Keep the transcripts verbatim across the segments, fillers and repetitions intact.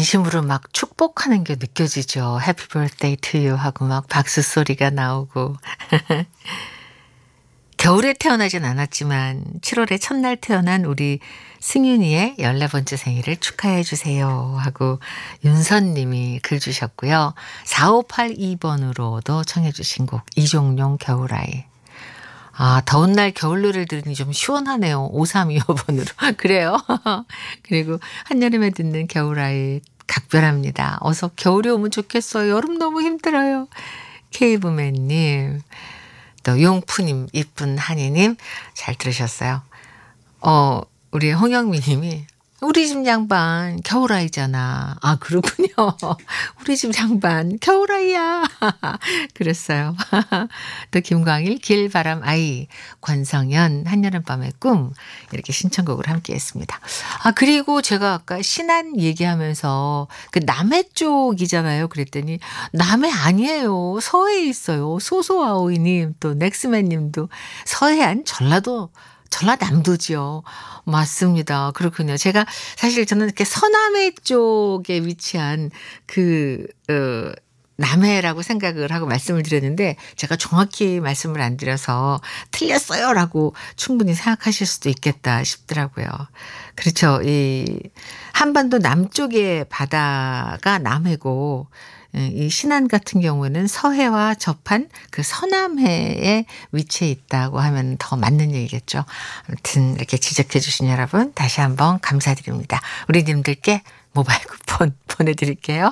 진심으로 막 축복하는 게 느껴지죠. 해피 birthday to you 하고 막 박수 소리가 나오고. 겨울에 태어나진 않았지만 칠월의 첫날 태어난 우리 승윤이의 열네 번째 생일을 축하해 주세요 하고 윤선님이 글 주셨고요. 사오팔이 번으로도 청해 주신 곡 이종용 겨울아이. 아, 더운 날 겨울 노래를 들으니 좀 시원하네요. 오삼이오 번으로. 그래요. 그리고 한여름에 듣는 겨울아이 각별합니다. 어서 겨울이 오면 좋겠어요. 여름 너무 힘들어요. 케이브맨님, 또 용푸님, 이쁜 한이님 잘 들으셨어요. 어, 우리 홍영미 님이 우리 집 양반 겨울아이잖아. 아, 그렇군요. 우리 집 양반 겨울아이야. 그랬어요. 또 김광일 길바람 아이, 권성현 한여름밤의 꿈 이렇게 신청곡을 함께 했습니다. 아, 그리고 제가 아까 신안 얘기하면서 그 남해 쪽이잖아요. 그랬더니 남해 아니에요. 서해에 있어요. 소소아오이님 또 넥스맨님도 서해안 전라도 전라남도지요. 맞습니다. 그렇군요. 제가 사실 저는 이렇게 서남해 쪽에 위치한 그, 어, 남해라고 생각을 하고 말씀을 드렸는데 제가 정확히 말씀을 안 드려서 틀렸어요 라고 충분히 생각하실 수도 있겠다 싶더라고요. 그렇죠. 이 한반도 남쪽의 바다가 남해고 이 신안 같은 경우는 서해와 접한 그 서남해에 위치해 있다고 하면 더 맞는 얘기겠죠. 아무튼 이렇게 지적해 주신 여러분 다시 한번 감사드립니다. 우리님들께 모바일 쿠폰 보내드릴게요.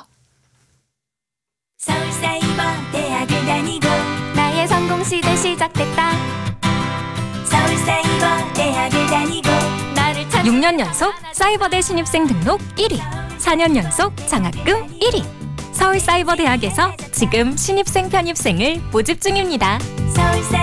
서울사이버 대학을 다니고 나의 성공시대 시작됐다. 서울사이버 대학을 다니고 나를 찾 육 년 연속 사이버대 신입생 등록 일 위, 사 년 연속 장학금 일 위. 서울사이버대학에서 지금 신입생 편입생을 모집 중입니다. 서울사이버